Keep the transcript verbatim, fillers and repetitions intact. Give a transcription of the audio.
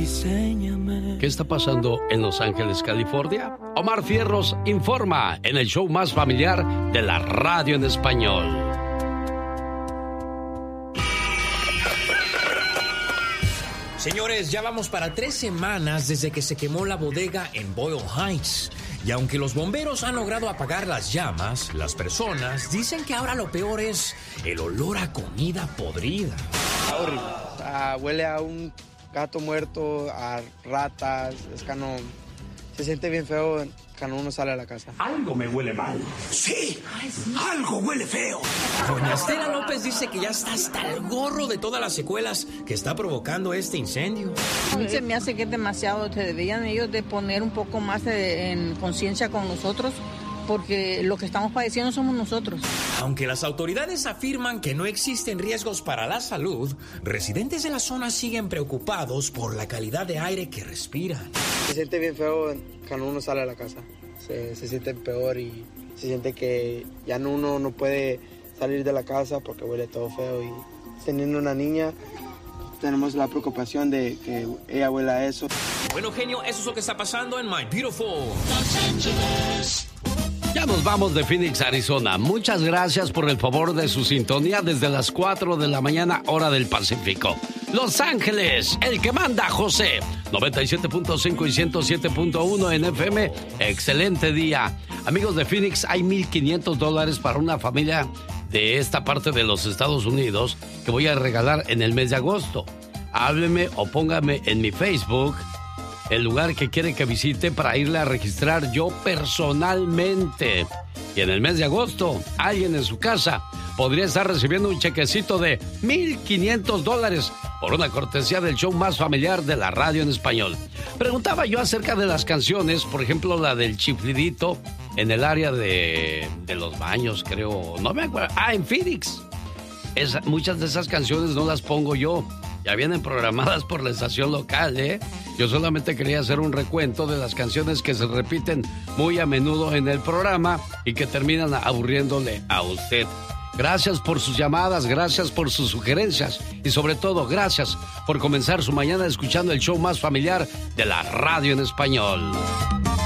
diséñame. ¿Qué está pasando en Los Ángeles, California? Omar Fierros informa en el show más familiar de la radio en español. Señores, ya vamos para tres semanas desde que se quemó la bodega en Boyle Heights. Y aunque los bomberos han logrado apagar las llamas, las personas dicen que ahora lo peor es el olor a comida podrida. Está horrible. Ah, huele a un gato muerto, a ratas, es que no... Se siente bien feo cuando uno sale a la casa. Algo me huele mal. Sí, Ay, sí. Algo huele feo. Doña Estela López dice que ya está hasta el gorro de todas las secuelas que está provocando este incendio. Se me hace que es demasiado. Se deberían ellos de poner un poco más de, en conciencia con nosotros, porque lo que estamos padeciendo somos nosotros. Aunque las autoridades afirman que no existen riesgos para la salud, residentes de la zona siguen preocupados por la calidad de aire que respiran. Se siente bien feo cuando uno sale a la casa. Se, se siente peor y se siente que ya no, uno no puede salir de la casa porque huele todo feo. Y teniendo una niña, tenemos la preocupación de que ella huela a eso. Bueno, genio, eso es lo que está pasando en My Beautiful Los Angeles. Ya nos vamos de Phoenix, Arizona. Muchas gracias por el favor de su sintonía desde las cuatro de la mañana, hora del Pacífico. Los Ángeles, el que manda, José. noventa y siete punto cinco y ciento siete punto uno en F M. Excelente día. Amigos de Phoenix, hay mil quinientos dólares para una familia de esta parte de los Estados Unidos que voy a regalar en el mes de agosto. Hábleme o póngame en mi Facebook el lugar que quiere que visite para irle a registrar yo personalmente. Y en el mes de agosto, alguien en su casa podría estar recibiendo un chequecito de mil quinientos dólares por una cortesía del show más familiar de la radio en español. Preguntaba yo acerca de las canciones, por ejemplo, la del chiflidito en el área de, de los baños, creo. No me acuerdo. Ah, en Phoenix. Es, muchas de esas canciones no las pongo yo. Ya vienen programadas por la estación local, ¿eh? Yo solamente quería hacer un recuento de las canciones que se repiten muy a menudo en el programa y que terminan aburriéndole a usted. Gracias por sus llamadas, gracias por sus sugerencias y sobre todo, gracias por comenzar su mañana escuchando el show más familiar de la radio en español.